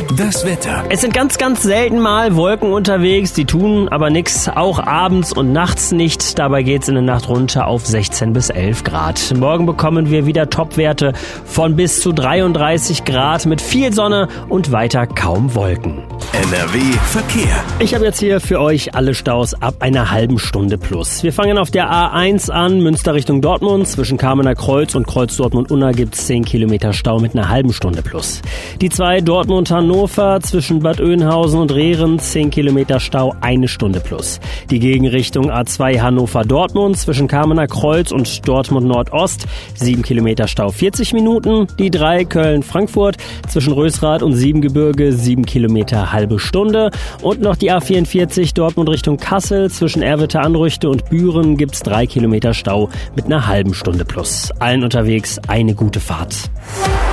Das Wetter. Es sind ganz, ganz selten mal Wolken unterwegs, die tun aber nichts, auch abends und nachts nicht. Dabei geht's in der Nacht runter auf 16 bis 11 Grad. Morgen bekommen wir wieder Topwerte von bis zu 33 Grad mit viel Sonne und weiter kaum Wolken. NRW Verkehr. Ich habe jetzt hier für euch alle Staus ab einer halben Stunde plus. Wir fangen auf der A1 an, Münster Richtung Dortmund. Zwischen Kamener Kreuz und Kreuz Dortmund-Unna gibt's 10 Kilometer Stau mit einer halben Stunde plus. Die 2 Dortmund-Hannover zwischen Bad Oeynhausen und Rehren 10 Kilometer Stau, 1 Stunde plus. Die Gegenrichtung A2 Hannover-Dortmund zwischen Kamener Kreuz und Dortmund-Nordost 7 Kilometer Stau, 40 Minuten. Die 3 Köln-Frankfurt zwischen Rösrath und Siebengebirge 7 Kilometer, halbe Stunde. Und noch die A44 Dortmund Richtung Kassel zwischen Erwitte-Anrüchte und Büren gibt's 3 Kilometer Stau mit einer halben Stunde plus. Allen unterwegs eine gute Fahrt.